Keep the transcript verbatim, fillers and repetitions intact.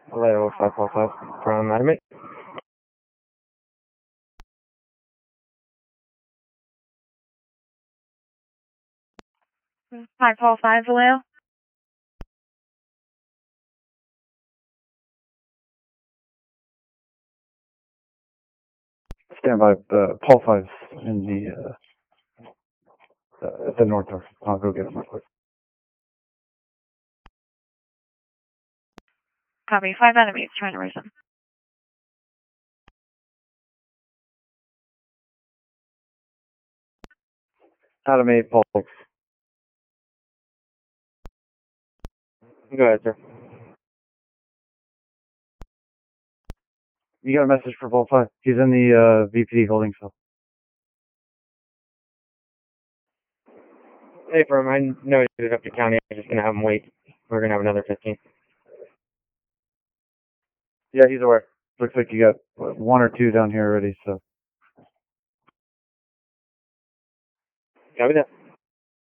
Hello, five four five from Adamant. five four five, Vallejo. Stand by, uh, Paul five in the, uh, uh, the north door. I'll go get him real quick. Copy. Five enemies trying to raise them. Adam eight, Paul. Go ahead, sir. You got a message for Paul five? He's in the, uh, V P D holding cell. Hey, firm, I know it's up to county. I'm just going to have him wait. We're going to have another fifteen. Yeah, he's aware. Looks like you got what, one or two down here already, so. Copy that.